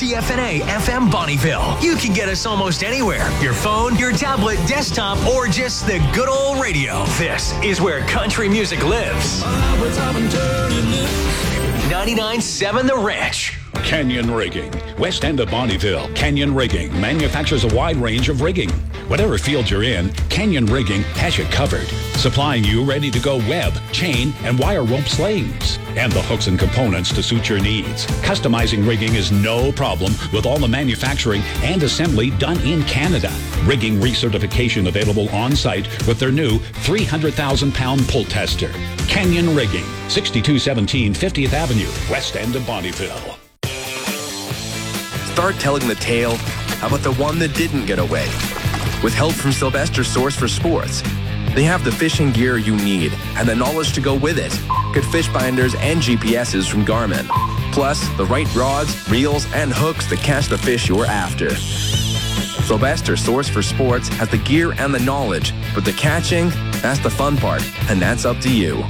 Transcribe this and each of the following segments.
CFNA FM Bonnyville. You can get us almost anywhere. Your phone, your tablet, desktop, or just the good old radio. This is where country music lives. 99.7 The Ranch. Canyon Rigging. West end of Bonnyville. Canyon Rigging manufactures a wide range of rigging. Whatever field you're in, Canyon Rigging has you covered. Supplying you ready-to-go web, chain, and wire rope slings. And the hooks and components to suit your needs. Customizing rigging is no problem with all the manufacturing and assembly done in Canada. Rigging recertification available on-site with their new 300,000-pound pull tester. Canyon Rigging, 6217 50th Avenue, west end of Bonnyville. Start telling the tale about the one that didn't get away. With help from Sylvester Source for Sports, they have the fishing gear you need and the knowledge to go with it. Good fish binders and GPSs from Garmin. Plus, the right rods, reels, and hooks that catch the fish you're after. Sylvester Source for Sports has the gear and the knowledge, but the catching, that's the fun part, and that's up to you.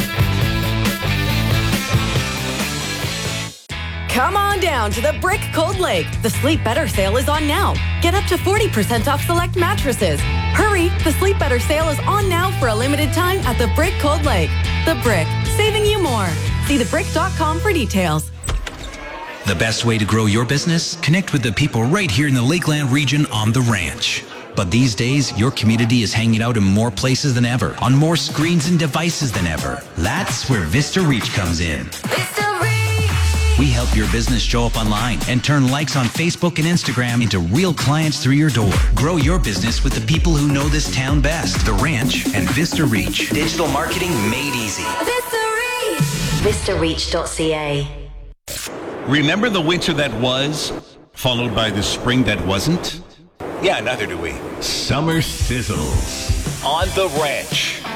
Come on down to the Brick Cold Lake. The Sleep Better sale is on now. Get up to 40% off select mattresses. Hurry, the Sleep Better sale is on now for a limited time at the Brick Cold Lake. The Brick, saving you more. See thebrick.com for details. The best way to grow your business? Connect with the people right here in the Lakeland region on the ranch. But these days, your community is hanging out in more places than ever, on more screens and devices than ever. That's where Vista Reach comes in. Vista Reach! We help your business show up online and turn likes on Facebook and Instagram into real clients through your door. Grow your business with the people who know this town best. The Ranch and Vista Reach. Digital marketing made easy. Vista Reach! VistaReach.ca. Remember the winter that was, followed by the spring that wasn't? Yeah, neither do we. Summer Sizzles On the Ranch.